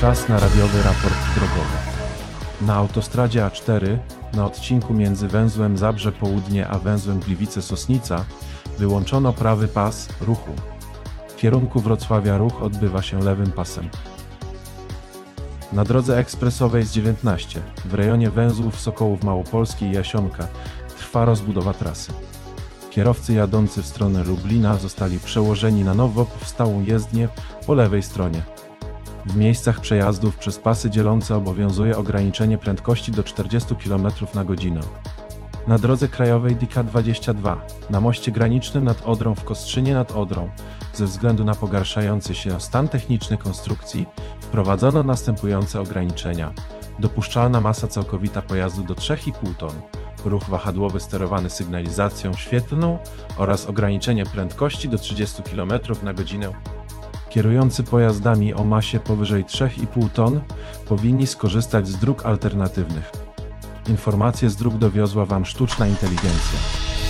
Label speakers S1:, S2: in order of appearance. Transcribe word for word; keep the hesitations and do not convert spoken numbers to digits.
S1: Czas na radiowy raport drogowy. Na autostradzie A cztery, na odcinku między węzłem Zabrze Południe a węzłem Gliwice-Sosnica, wyłączono prawy pas ruchu. W kierunku Wrocławia ruch odbywa się lewym pasem. Na drodze ekspresowej S dziewiętnaście, w rejonie węzłów Sokołów Małopolski i Jasionka, trwa rozbudowa trasy. Kierowcy jadący w stronę Lublina zostali przełożeni na nowo powstałą jezdnię po lewej stronie. W miejscach przejazdów przez pasy dzielące obowiązuje ograniczenie prędkości do czterdziestu kilometrów na godzinę. Na drodze krajowej D K dwadzieścia dwa, na moście granicznym nad Odrą w Kostrzynie nad Odrą, ze względu na pogarszający się stan techniczny konstrukcji, wprowadzono następujące ograniczenia. Dopuszczalna masa całkowita pojazdu do trzy i pół ton, ruch wahadłowy sterowany sygnalizacją świetlną oraz ograniczenie prędkości do trzydziestu kilometrów na godzinę. Kierujący pojazdami o masie powyżej trzy i pół ton powinni skorzystać z dróg alternatywnych. Informacje z dróg dowiozła Wam sztuczna inteligencja.